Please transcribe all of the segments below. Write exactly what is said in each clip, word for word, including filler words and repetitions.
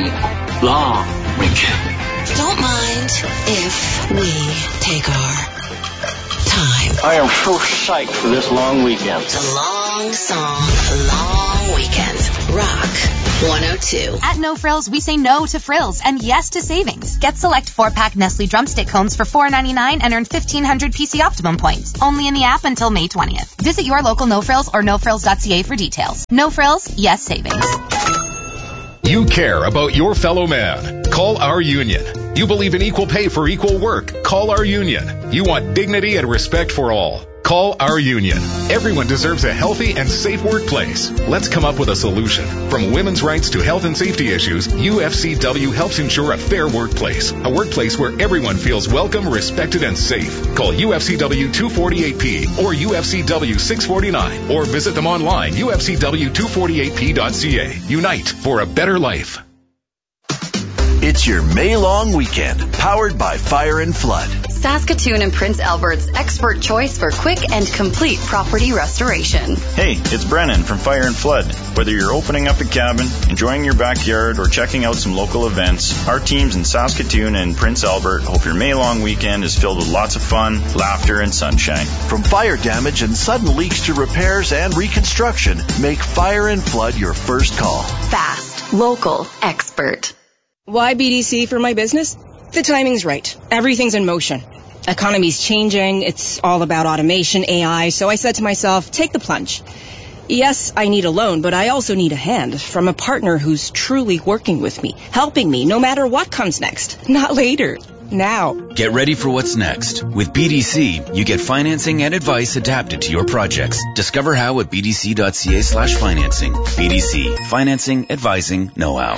long, long weekend. Don't mind if we take our time. I am so psyched for this long weekend. It's a long song, a long weekend. Rock one oh two. At No Frills, we say no to frills and yes to savings. Get select four-pack Nestle Drumstick cones for four ninety-nine and earn fifteen hundred P C Optimum points. Only in the app until May twentieth. Visit your local No Frills or no frills dot c a for details. No Frills, yes savings. You care about your fellow man. Call our union. You believe in equal pay for equal work. Call our union. You want dignity and respect for all. Call our union. Everyone deserves a healthy and safe workplace. Let's come up with a solution. From women's rights to health and safety issues, U F C W helps ensure a fair workplace. A workplace where everyone feels welcome, respected, and safe. Call U F C W two forty-eight P or U F C W six forty-nine or visit them online, U F C W two forty-eight P dot c a. Unite for a better life. It's your May-long weekend, powered by Fire and Flood. Saskatoon and Prince Albert's expert choice for quick and complete property restoration. Hey, it's Brennan from Fire and Flood. Whether you're opening up a cabin, enjoying your backyard, or checking out some local events, our teams in Saskatoon and Prince Albert hope your May-long weekend is filled with lots of fun, laughter, and sunshine. From fire damage and sudden leaks to repairs and reconstruction, make Fire and Flood your first call. Fast, local, expert. Why B D C for my business? The timing's right. Everything's in motion. Economy's changing. It's all about automation, A I. So I said to myself, take the plunge. Yes, I need a loan, but I also need a hand from a partner who's truly working with me, helping me no matter what comes next. Not later. Now. Get ready for what's next. With B D C, you get financing and advice adapted to your projects. Discover how at b d c dot c a slash financing. B D C. Financing, advising, know-how.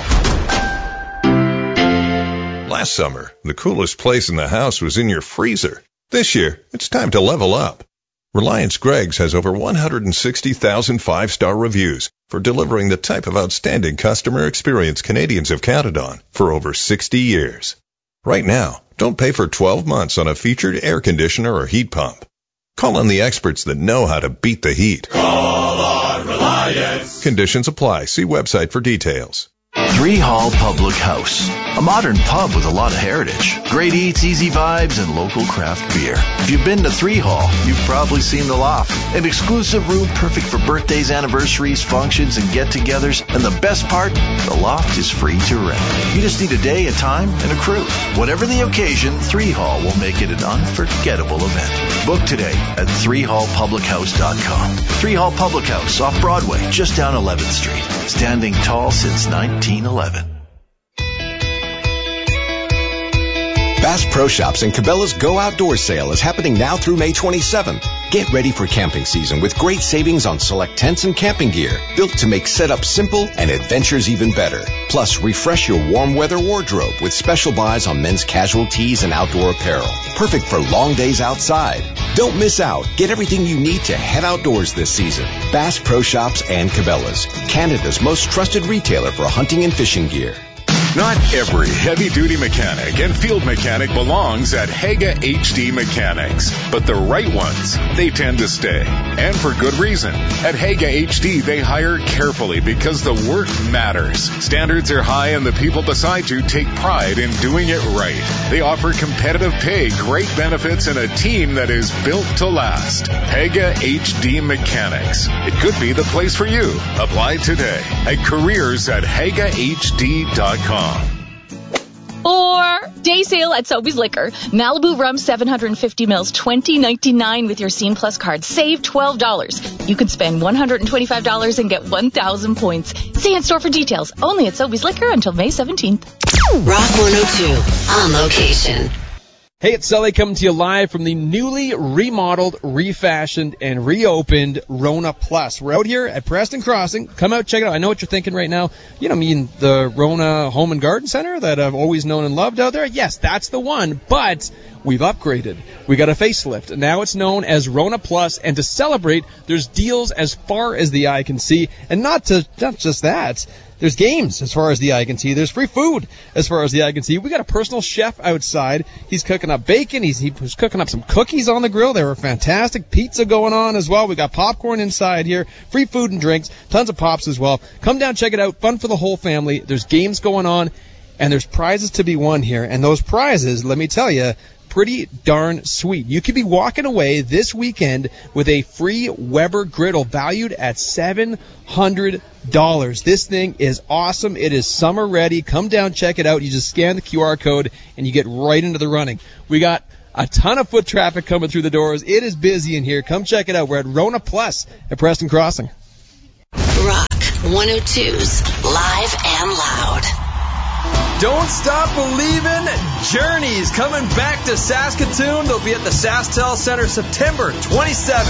Last summer, the coolest place in the house was in your freezer. This year, it's time to level up. Reliance Greggs has over one hundred sixty thousand five-star reviews for delivering the type of outstanding customer experience Canadians have counted on for over sixty years. Right now, don't pay for twelve months on a featured air conditioner or heat pump. Call on the experts that know how to beat the heat. Call on Reliance. Conditions apply. See website for details. Three Hall Public House, a modern pub with a lot of heritage, great eats, easy vibes, and local craft beer. If you've been to Three Hall, you've probably seen the Loft, an exclusive room perfect for birthdays, anniversaries, functions, and get-togethers. And the best part, the Loft is free to rent. You just need a day, a time, and a crew. Whatever the occasion, Three Hall will make it an unforgettable event. Book today at three hall public house dot com. Three Hall Public House, off Broadway, just down eleventh street. Standing tall since nineteen eleven. Bass Pro Shops and Cabela's Go Outdoors sale is happening now through May twenty-seventh. Get ready for camping season with great savings on select tents and camping gear, built to make setup simple and adventures even better. Plus, refresh your warm weather wardrobe with special buys on men's casual tees and outdoor apparel. Perfect for long days outside. Don't miss out. Get everything you need to head outdoors this season. Bass Pro Shops and Cabela's, Canada's most trusted retailer for hunting and fishing gear. Not every heavy-duty mechanic and field mechanic belongs at Haga H D Mechanics, but the right ones, they tend to stay. And for good reason. At Haga H D, they hire carefully because the work matters. Standards are high and the people beside you take pride in doing it right. They offer competitive pay, great benefits, and a team that is built to last. Haga H D Mechanics. It could be the place for you. Apply today at careers at haga h d dot com. Or day sale at Sobeys Liquor. Malibu rum seven hundred fifty mils, twenty ninety-nine with your Scene Plus card. Save twelve dollars. You can spend one hundred twenty-five dollars and get one thousand points. See in store for details. Only at Sobeys Liquor until May seventeenth. Rock one oh two on location. Hey, it's Sully coming to you live from the newly remodeled, refashioned, and reopened Rona Plus. We're out here at Preston Crossing. Come out, check it out. I know what you're thinking right now. You know, I mean, the Rona Home and Garden Center that I've always known and loved out there? Yes, that's the one. But we've upgraded. We got a facelift. Now it's known as Rona Plus, and to celebrate, there's deals as far as the eye can see. And not to not just that, there's games as far as the eye can see. There's free food as far as the eye can see. We got a personal chef outside. He's cooking up bacon. He's he was cooking up some cookies on the grill. They were fantastic. Pizza going on as well. We got popcorn inside here. Free food and drinks. Tons of pops as well. Come down, check it out. Fun for the whole family. There's games going on, and there's prizes to be won here. And those prizes, let me tell you, pretty darn sweet. You could be walking away this weekend with a free Weber griddle valued at seven hundred dollars. This thing is awesome. It is summer ready. Come down, check it out. You just scan the Q R code and you get right into the running. We got a ton of foot traffic coming through the doors. It is busy in here. Come check it out. We're at Rona Plus at Preston Crossing. Rock one oh two's Live and Loud. Don't Stop Believin'. Journey's coming back to Saskatoon. They'll be at the SaskTel Center September twenty-seventh.